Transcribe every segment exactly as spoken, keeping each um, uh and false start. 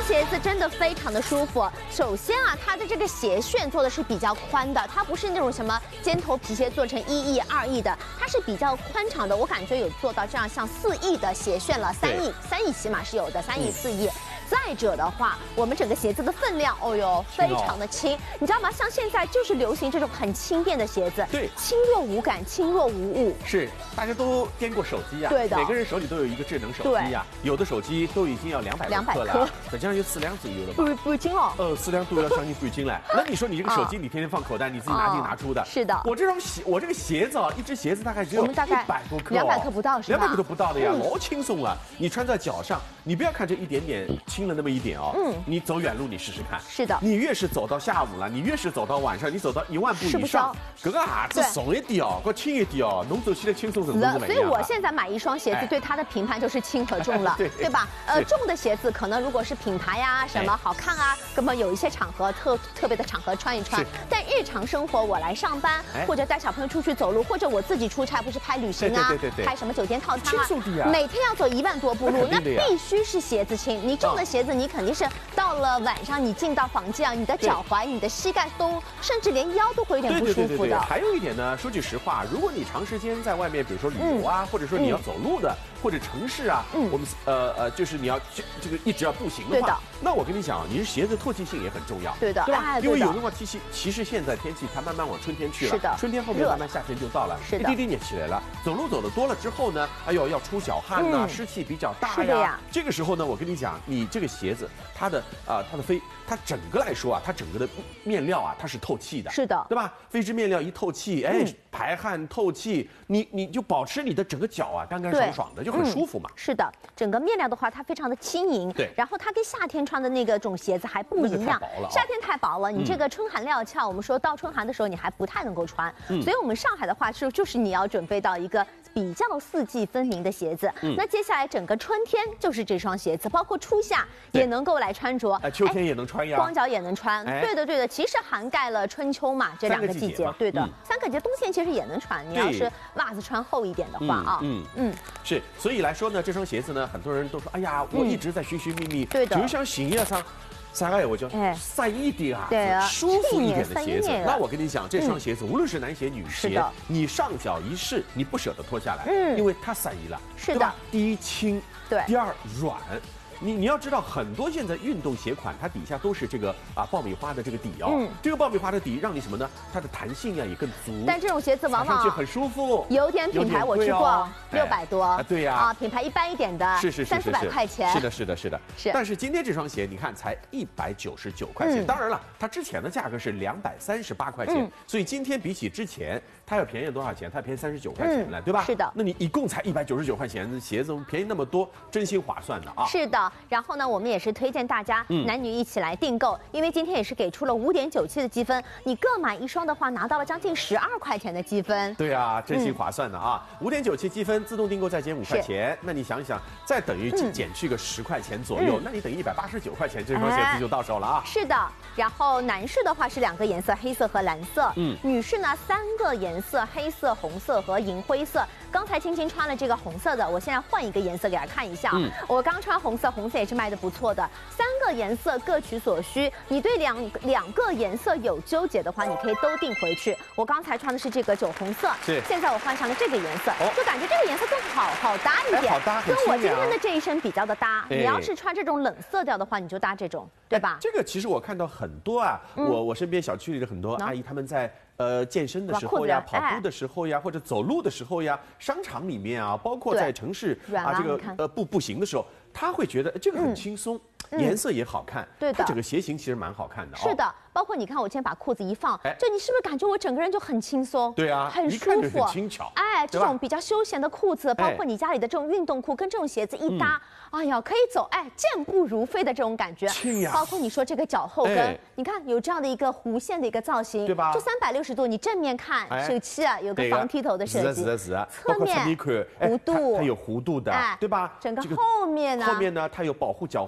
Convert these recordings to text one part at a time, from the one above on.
鞋子真的非常的舒服。首先啊，它的这个鞋楦做的是比较宽的，它不是那种什么尖头皮鞋做成一翼、二翼的，它是比较宽敞的。我感觉有做到这样像四翼的鞋楦了，三翼三翼起码是有的，三翼四翼。再者的话，我们整个鞋子的分量，哦哟，非常的轻，你知道吗？像现在就是流行这种很轻便的鞋子， 对， 轻若无感，轻若无物。 是，大家都掂过手机呀、啊， 对的， 每个人手里都有一个智能手机呀、啊，有的手机都已经要两百两百克了，再加上有四两左右了吧？ 不不斤哦， 呃，四两都要将近半斤了。那你说你这个手机，你天天放口袋，你自己拿进拿出的， 是的。 我这双鞋，我这个鞋子啊，一只鞋子大概只有一百多克， 两百克不到是吧？ 两百克都不到的呀，老轻松了。你穿在脚上，你不要看这一点点轻了那么一点哦。嗯，你走远路你试试看。 是的， 你越是走到下午了，你越是走到晚上，你走到一万步以上，这个鞋子松一点哦，个轻一点哦，侬走起来轻松程度是所以我现在买一双鞋子，对它的评判就是轻和重了， 对对吧？呃，重的鞋子可能如果是品牌呀、什么好看啊，根本有一些场合特特别的场合穿一穿。但日常生活我来上班，或者带小朋友出去走路，或者我自己出差，不是拍旅行啊，拍什么酒店套餐啊，每天要走一万多步路，那必须是鞋子轻。你重的鞋子，你肯定是到了晚上你进到房间啊，你的脚踝、你的膝盖都，甚至连腰都会有点不舒服的。 还有一点呢，说句实话，如果你长时间在外面，比如说旅游啊，或者说你要走路的，或者城市啊，我们呃呃，就是你要这个一直要步行的话，那我跟你讲，你鞋子透气性也很重要， 对的， 对吧？因为有的话，其实其实现在天气它慢慢往春天去了， 是的， 春天后面慢慢夏天就到了， 是的， 一滴滴也起来了。走路走的多了之后呢，哎呦要出小汗呐，湿气比较大呀。这个时候呢，我跟你讲，你这个鞋子它的啊它的飞，它整个来说啊，它整个的面料啊，它是透气的， 是的， 对吧？飞织面料一透气，哎，排汗透气，你你就保持你的整个脚啊干干爽爽的，就很舒服嘛。 是的，整个面料的话，它非常的轻盈， 对， 然后它跟夏天穿的那个种鞋子还不一样，夏天太薄了，你这个春寒料峭，我们说到春寒的时候你还不太能够穿，所以我们上海的话是就是你要准备到一个比较四季分明的鞋子。那接下来整个春天就是这双鞋子，包括初夏也能够来穿着， 哎，秋天也能穿呀， 光脚也能穿。对的对的，其实涵盖了春秋嘛这两个季节，对的，三个节，冬天其实也能穿，你要是袜子穿厚一点的话啊， 嗯嗯，是，所以来说呢，这双鞋子呢，很多人都说，哎呀，我一直在寻寻觅觅， 对的， 就像寻一双。三个我就晒一点啊， 对啊， 舒服一点的鞋子。那我跟你讲，这双鞋子无论是男鞋女鞋，你上脚一试，你不舍得脱下来，嗯，因为它晒一了， 是的， 第一轻， 对， 第二软。你你要知道，很多现在运动鞋款，它底下都是这个啊爆米花的这个底哦。嗯。这个爆米花的底让你什么呢？它的弹性呀也更足。 但这种鞋子往往就很舒服。 有点品牌我去过，六百多。 啊，对呀。 啊，品牌一般一点的， 是是是三四百块钱。 是的，是的，是的。 是。 但是今天这双鞋，你看才一百九十九块钱。当然了，它之前的价格是两百三十八块钱，所以今天比起之前，它要便宜多少钱？它便宜三十九块钱了，对吧？ 是的。 那你一共才一百九十九块钱的鞋子，便宜那么多，真心划算的啊。 是的。然后呢，我们也是推荐大家男女一起来订购，因为今天也是给出了五点九七的积分，你各买一双的话，拿到了将近十二块钱的积分。 对啊，真心划算的啊！五点九七积分，自动订购再减五块钱，那你想想，再等于减去个十块钱左右，那你等于一百八十九块钱，这双鞋子就到手了啊！ 是的。然后男士的话是两个颜色，黑色和蓝色。嗯。女士呢三个颜色，黑色、红色和银灰色。刚才青青穿了这个红色的，我现在换一个颜色给大家看一下。嗯。我刚穿红色，红色也是卖的不错的。三个颜色各取所需，你对两两个颜色有纠结的话，你可以都订回去。我刚才穿的是这个酒红色， 是。 现在我换上了这个颜色，就感觉这个颜色更好好搭一点， 好搭， 跟我今天的这一身比较的搭。你要是穿这种冷色调的话，你就搭这种，对吧？ 这个其实我看到很多啊，我我身边小区里的很多阿姨她们在。呃，健身的时候呀，跑步的时候呀，或者走路的时候呀，商场里面啊，包括在城市啊，这个呃步步行的时候，他会觉得这个很轻松，颜色也好看， 对的， 它整个鞋型其实蛮好看的。 是的，包括你看我今天把裤子一放，就你是不是感觉我整个人就很轻松？ 对啊， 很舒服， 很轻巧。 哎，这种比较休闲的裤子，包括你家里的这种运动裤，跟这种鞋子一搭，哎呀，可以走哎健步如飞的这种感觉。 轻呀。 包括你说这个脚后跟，你看有这样的一个弧线的一个造型， 对吧？ 就三百六十度，你正面看手气啊，有个防剃头的设计， 是是是， 侧面弧度， 它有弧度的，对吧？ 整个后面呢， 后面呢它有保护脚踝的，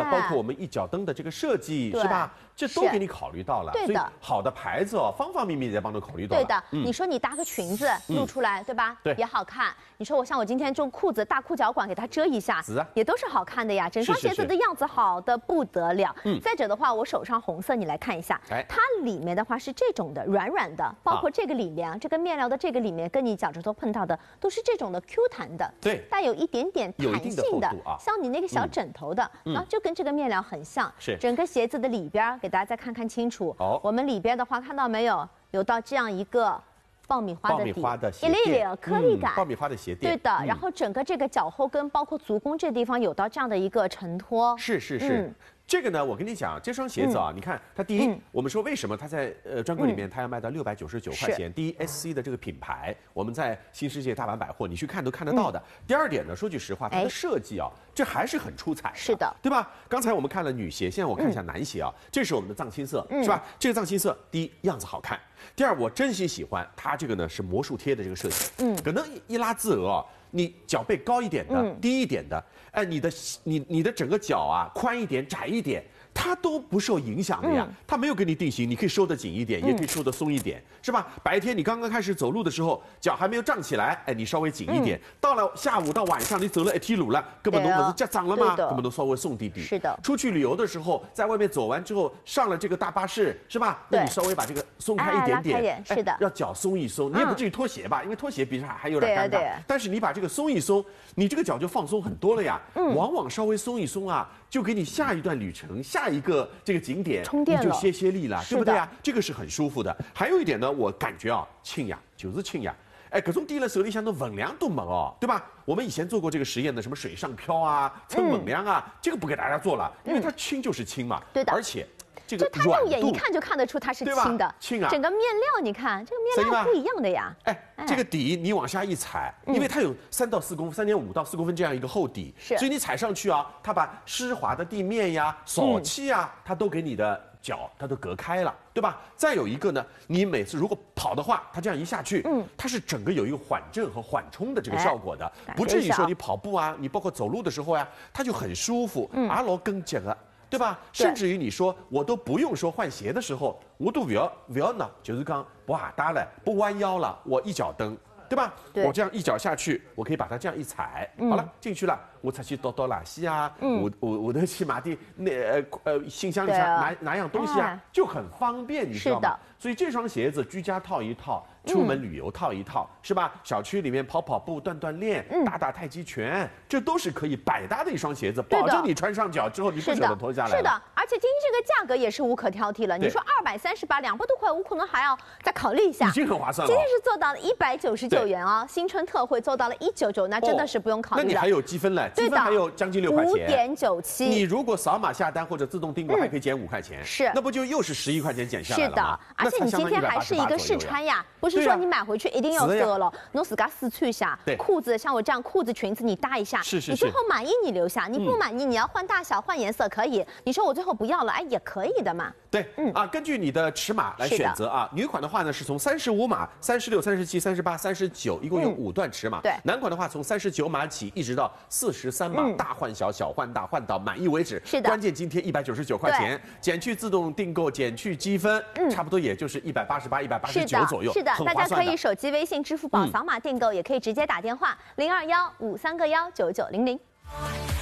包括我们一脚蹬的这个设计，是吧？这都给你考虑到了。 对的， 好的牌子哦，方方面面也在帮你考虑到了。 对的，你说你搭个裙子露出来，对吧？ 对， 也好看。你说我像我今天这种裤子大裤脚管给它遮一下，也都是好看的呀。整双鞋子的样子好的不得了。嗯。再者的话，我手上红色，你来看一下，它里面的话是这种的软软的，包括这个里面啊，这个面料的这个里面跟你脚趾头碰到的都是这种的 Q 弹的， 对， 带有一点点弹性的， 啊、 像你那个小枕头的，然后就跟这个面料很像。 是。 整个鞋子的里边，给大家再看看清楚。哦。我们里边的话，看到没有？有到这样一个爆米花的底，一粒粒颗粒感， 爆米花的鞋垫。 对的。然后整个这个脚后跟，包括足弓这地方，有到这样的一个承托。 是是是。这个呢，我跟你讲，这双鞋子啊，嗯、你看它第一，嗯、我们说为什么它在呃专柜里面它要卖到六百九十九块钱？嗯、第一 ，S C 的这个品牌，我们在新世界大丸百货你去看都看得到的。嗯、第二点呢，说句实话，它的设计啊，这还是很出彩的， 是的， 对吧？刚才我们看了女鞋，现在我看一下男鞋啊，嗯、这是我们的藏青色，嗯、是吧？这个藏青色，第一样子好看，第二我真心喜欢它这个呢是魔术贴的这个设计，嗯，可能一拉字额啊。你脚背高一点的，嗯、低一点的，哎，你的你你的整个脚啊宽一点、窄一点，它都不受影响的呀。嗯、它没有给你定型，你可以收得紧一点，嗯、也可以收得松一点，是吧？白天你刚刚开始走路的时候，脚还没有胀起来，哎，你稍微紧一点。嗯、到了下午到晚上，你走了一天路了，根本都不是脚长了吗？根本都稍微松滴滴。 是的。 出去旅游的时候，在外面走完之后，上了这个大巴士，是吧？那你稍微把这个松开一点点， 哎、是的， 让脚松一松。你也不至于脱鞋吧？因为脱鞋比还还有点尴尬。但是你把这个松一松。你这个脚就放松很多了呀，嗯、往往稍微松一松啊，就给你下一段旅程、下一个这个景点， 充电你就歇歇力了，对不对呀？这个是很舒服的。还有一点呢，我感觉啊，轻呀，就是轻呀。哎，各种滴了手里向的分量都没哦，对吧？我们以前做过这个实验的，什么水上漂啊、称分量啊，嗯、这个不给大家做了，因为它轻就是轻嘛。 对的， 而且。这个就它肉眼一看就看得出它是轻的， 轻啊！ 整个面料你看，这个面料不一样的呀。 哎，这个底你往下一踩，因为它有三到四公分、三点五到四公分这样一个厚底，所以你踩上去啊，它把湿滑的地面呀、扫气啊，它都给你的脚它都隔开了，对吧？再有一个呢，你每次如果跑的话，它这样一下去，嗯，它是整个有一个缓震和缓冲的这个效果的，不至于说你跑步啊，你包括走路的时候呀，它就很舒服，阿罗更紧了。对吧？甚至于你说我都不用说换鞋的时候，我都不要不要呢，就是刚不哈达了，不弯腰了，我一脚蹬，对吧？对我这样一脚下去，我可以把它这样一踩，嗯、好了，进去了，我才去倒倒垃圾啊，嗯、我我我的起码的那呃呃信箱里上拿拿样东西啊，哎、就很方便，你知道吗？所以这双鞋子居家套一套。出门旅游套一套、嗯、是吧？小区里面跑跑步、锻锻炼、嗯、打打太极拳，这都是可以百搭的一双鞋子，保证你穿上脚之后你不舍得脱下来。 是的，而且今天这个价格也是无可挑剔了。你说二百三十八，两百多块，我可能还要再考虑一下。 已经很划算了。 今天是做到了一百九十九元啊、哦，新春特惠做到了一九九，那真的是不用考虑了。 哦、那你还有积分嘞？积分还有将近六块钱。 五点九七。 你如果扫码下单或者自动订购，还可以减五块钱。 是、嗯。 那不就又是十一块钱减下来了吗？ 是的，而且你今天还是一个试穿呀，不是说你买回去。一定要遮了，侬自家试穿一下。 对， 裤子像我这样，裤子裙子你搭一下。 是是是。 你最后满意你留下，你不满意你要换大小换颜色可以。你说我最后不要了，哎也可以的嘛。 对，嗯啊，根据你的尺码来选择啊。女款的话呢，是从三十五码、三十六、三十七、三十八、三十九，一共有五段尺码。 对。 男款的话，从三十九码起一直到四十三码，大换小，小换大，换到满意为止。 是的。 关键今天一百九十九块钱，减去自动订购，减去积分，差不多也就是一百八十八、一百八十九左右。 是的，大家可以手机微信、支付宝。扫码订购也可以直接打电话零二幺五三个幺九九零零。